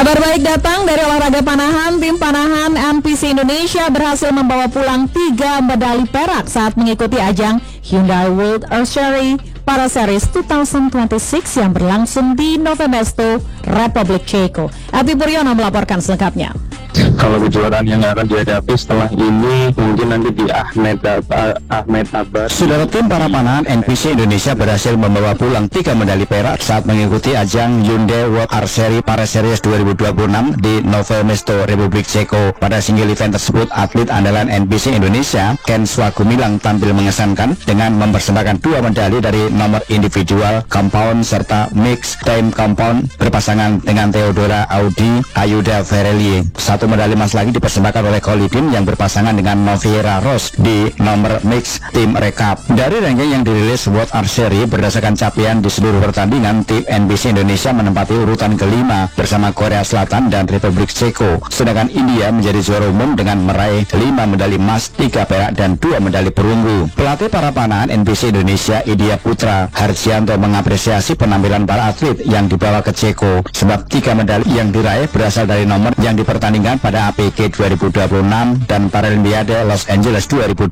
Kabar baik datang dari olahraga panahan. Tim panahan NPC Indonesia berhasil membawa pulang 3 medali perak saat mengikuti ajang Hyundai World Archery Para Series 2026 yang berlangsung di Nové Mesto, Republik Ceko. Adi Puryono melaporkan selengkapnya. Kalau kejuaraan yang akan dihadapi setelah ini mungkin nanti di Ahmed Abbas. Saudara, tim para panahan NPC Indonesia berhasil membawa pulang 3 medali perak saat mengikuti ajang Hyundai World Archery Para Series 2026 di Nové Mesto, Republik Ceko. Pada single event tersebut, atlet andalan NPC Indonesia Ken Swagumilang tampil mengesankan dengan mempersembahkan 2 medali dari nomor individual, compound, serta mix time compound berpasangan dengan Theodora Audi Ayuda Verelli. 1 medali emas lagi dipersembahkan oleh Kolibin yang berpasangan dengan Noviera Ros di nomor mix tim rekap. Dari ranking yang dirilis World Archery berdasarkan capaian di seluruh pertandingan, tim NPC Indonesia menempati urutan kelima bersama Korea Selatan dan Republik Ceko. Sedangkan India menjadi juara umum dengan meraih 5 medali emas, 3 perak dan 2 medali perunggu. Pelatih para panahan NPC Indonesia Idya Putra Harjianto mengapresiasi penampilan para atlet yang dibawa ke Ceko, sebab 3 medali yang diraih berasal dari nomor yang dipertandingkan pada APK 2026 dan Paralimpiade Los Angeles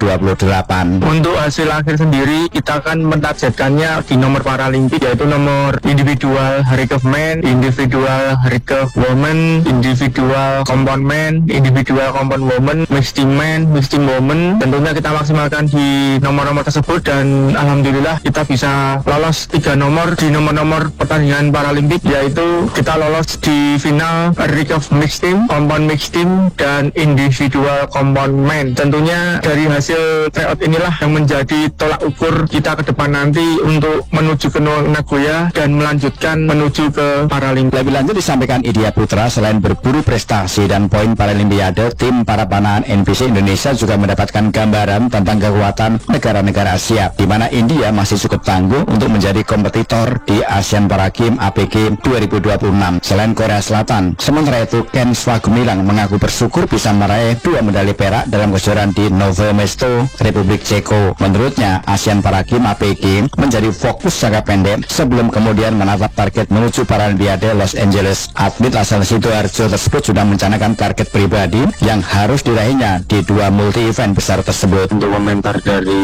2028. Untuk hasil akhir sendiri kita akan mentargetkannya di nomor Paralimpik, yaitu nomor individual high curve men, individual high curve women, individual compound men, individual compound women, mixed team men, mixed team women. Tentunya kita maksimalkan di nomor-nomor tersebut dan alhamdulillah kita bisa lolos 3 nomor di nomor-nomor pertandingan Paralimpik, yaitu kita lolos di final high curve mixed team, compound mixed team dan individual compound men. Tentunya dari hasil tryout inilah yang menjadi tolak ukur kita ke depan nanti untuk menuju ke Nagoya dan melanjutkan menuju ke Paralimpik. Lebih lanjut disampaikan Idya Putra, selain berburu prestasi dan poin Paralimpiade, tim para panahan NPC Indonesia juga mendapatkan gambaran tentang kekuatan negara-negara Asia, di mana India masih cukup tangguh untuk menjadi kompetitor di Asian Para Games APG 2026 selain Korea Selatan. Sementara itu, Ken Swagumilang mengaku bersyukur bisa meraih 2 medali perak dalam kejuaraan di Nové Mesto, Republik Ceko. Menurutnya, Asian Para Games APG menjadi fokus jangka pendek sebelum kemudian menatap target menuju Paralimpiade Los Angeles. Atlet asal Sidoarjo tersebut sudah mencanangkan target pribadi yang harus diraihnya di 2 multi event besar tersebut. Untuk komentar dari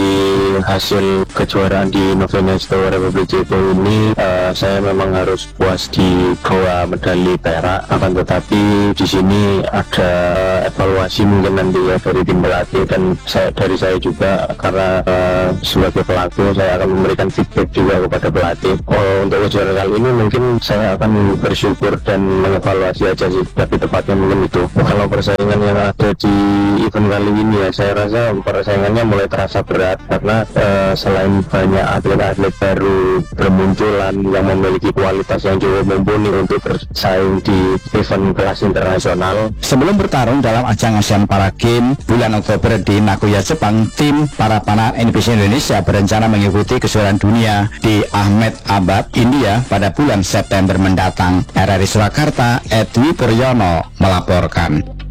hasil kejuaraan di Nové Mesto, Republik Ceko ini, saya memang harus puas di 2 medali perak. Akan tetapi di sini ada evaluasi mungkin nanti ya dari tim pelatih dan dari saya juga, karena sebagai pelaku saya akan memberikan feedback juga kepada pelatih. Untuk kejuaraan kali ini mungkin saya akan bersyukur dan mengevaluasi aja sih, tapi tepatnya mungkin itu. Kalau persaingan yang ada di event kali ini ya, saya rasa persaingannya mulai terasa berat karena selain banyak atlet-atlet baru bermunculan yang memiliki kualitas yang cukup mumpuni untuk bersaing di event kelas internasional. Sebelum bertarung dalam ajang Asian Para Games bulan Oktober di Nagoya, Jepang, tim para panahan NPC Indonesia berencana mengikuti kejuaraan dunia di Ahmed Abbas, India pada bulan September mendatang. RRI Surakarta, Edi Puryono melaporkan.